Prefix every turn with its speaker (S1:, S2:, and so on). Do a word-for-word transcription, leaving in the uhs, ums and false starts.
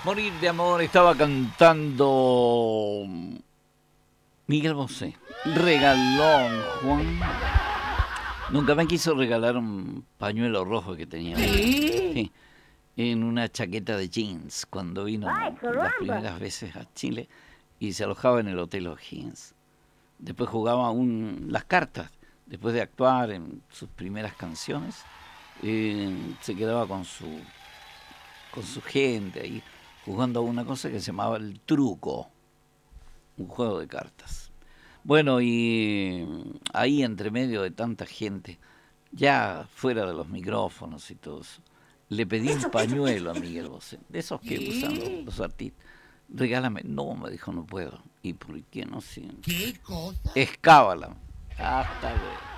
S1: Morir de amor estaba cantando Miguel Bosé. Regalón, Juan. Nunca me quiso regalar un pañuelo rojo que tenía. Sí, en una chaqueta de jeans cuando vino
S2: Ay,
S1: las primeras veces a Chile y se alojaba en el Hotel O'Higgins. Después jugaba un, las cartas. Después de actuar en sus primeras canciones, eh, se quedaba con su con su gente ahí jugando a una cosa que se llamaba el truco, un juego de cartas. Bueno, y ahí entre medio de tanta gente, ya fuera de los micrófonos y todo eso, le pedí un pañuelo a Miguel Bosé, de esos que usan los, los artistas. Regálame. No, me dijo, no puedo. ¿Y por qué no? Si...
S3: ¿Qué cosa?
S1: Escábala. Hasta luego.